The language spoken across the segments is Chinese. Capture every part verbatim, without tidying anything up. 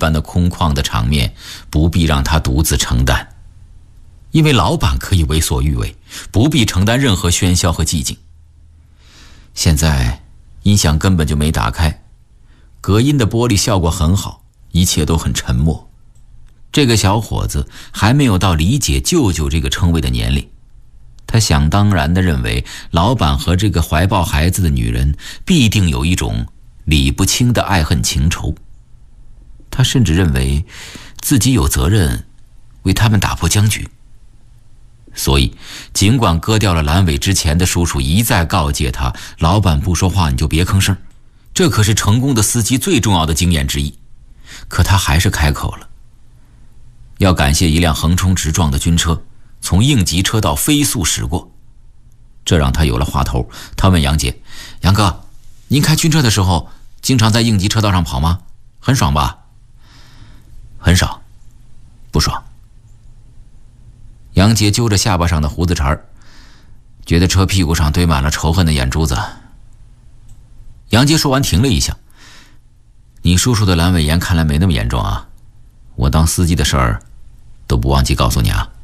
般的空旷的场面不必让他独自承担，因为老板可以为所欲为，不必承担任何喧嚣和寂静。现在音响根本就没打开，隔音的玻璃效果很好，一切都很沉默。这个小伙子还没有到理解舅舅这个称谓的年龄，他想当然地认为老板和这个怀抱孩子的女人必定有一种理不清的爱恨情仇。他甚至认为自己有责任为他们打破僵局。所以尽管割掉了阑尾之前的叔叔一再告诫他，老板不说话你就别吭声，这可是成功的司机最重要的经验之一，可他还是开口了。要感谢一辆横冲直撞的军车从应急车道飞速驶过，这让他有了话头。他问杨杰：杨哥，您开军车的时候经常在应急车道上跑吗？很爽吧？很少，不爽。杨杰揪着下巴上的胡子茬儿，觉得车屁股上堆满了仇恨的眼珠子。杨杰说完停了一下：你叔叔的阑尾炎看来没那么严重啊，我当司机的事儿都不忘记告诉你啊。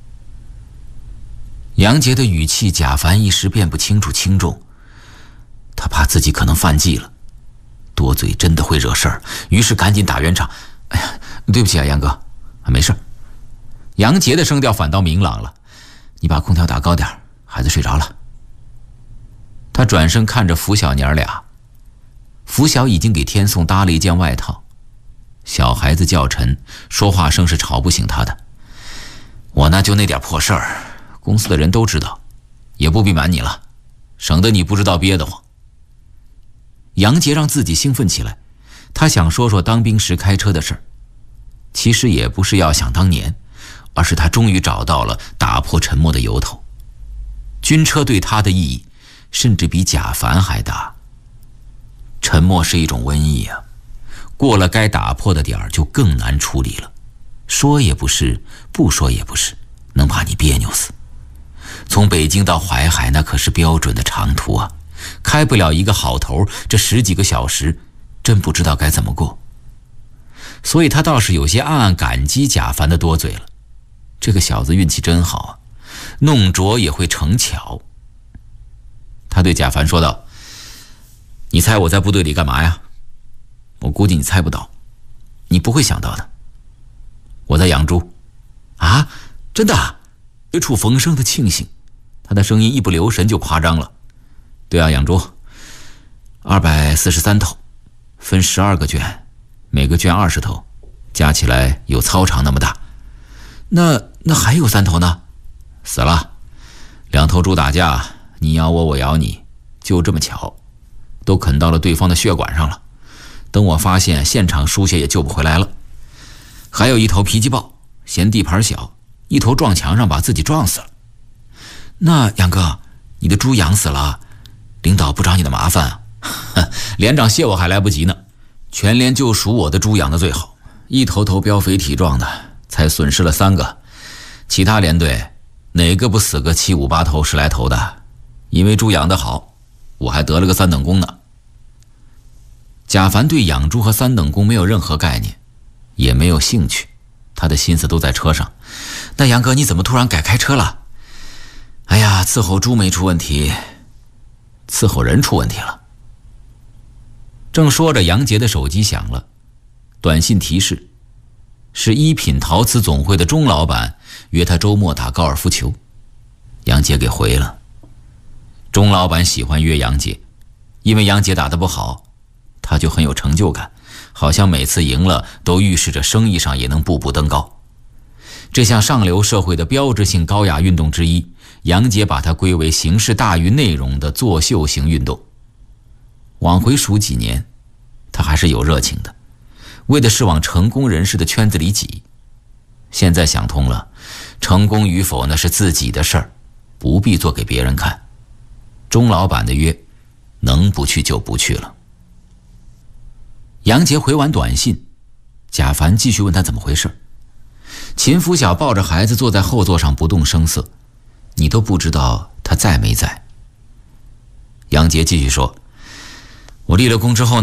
杨杰的语气贾凡一时辨不清楚轻重，他怕自己可能犯忌了，多嘴真的会惹事儿，于是赶紧打圆场：哎呀，对不起啊，杨哥，没事。杨杰的声调反倒明朗了：你把空调打高点，孩子睡着了。他转身看着福小娘俩，福小已经给天颂搭了一件外套，小孩子较沉，说话声是吵不醒他的。我那就那点破事儿，公司的人都知道，也不必瞒你了，省得你不知道憋得慌。杨杰让自己兴奋起来，他想说说当兵时开车的事儿，其实也不是要想当年，而是他终于找到了打破沉默的由头。军车对他的意义甚至比贾凡还大。沉默是一种瘟疫啊，过了该打破的点儿就更难处理了，说也不是，不说也不是，能把你别扭死。从北京到淮海那可是标准的长途啊，开不了一个好头，这十几个小时真不知道该怎么过。所以他倒是有些暗暗感激贾凡的多嘴了，这个小子运气真好啊，弄拙也会成巧。他对贾凡说道：你猜我在部队里干嘛呀？我估计你猜不到，你不会想到的。我在养猪。啊，真的啊？绝处逢生的庆幸，他的声音一不留神就夸张了。对啊，养猪，二百四十三头，分十二个圈，每个圈二十头，加起来有操场那么大。那那还有三头呢？死了，两头猪打架，你咬我，我咬你，就这么巧，都啃到了对方的血管上了。等我发现，现场输血也救不回来了。还有一头脾气暴，嫌地盘小，一头撞墙上把自己撞死了。那杨哥，你的猪养死了，领导不找你的麻烦啊？连长谢我还来不及呢，全连就属我的猪养的最好，一头头膘肥体壮的，才损失了三个，其他连队哪个不死个七五八头十来头的？因为猪养得好，我还得了个三等功呢。贾凡对养猪和三等功没有任何概念，也没有兴趣，他的心思都在车上。那杨哥，你怎么突然改开车了？哎呀，伺候猪没出问题，伺候人出问题了。正说着，杨杰的手机响了，短信提示是一品陶瓷总会的钟老板约他周末打高尔夫球。杨杰给回了。钟老板喜欢约杨杰，因为杨杰打得不好，他就很有成就感，好像每次赢了都预示着生意上也能步步登高。这项上流社会的标志性高雅运动之一，杨杰把它归为形式大于内容的作秀型运动。往回数几年，他还是有热情的，为的是往成功人士的圈子里挤。现在想通了，成功与否那是自己的事儿，不必做给别人看。钟老板的约，能不去就不去了。杨杰回完短信，贾凡继续问他怎么回事。秦福晓抱着孩子坐在后座上不动声色，你都不知道他在没在。杨杰继续说，我立了功之后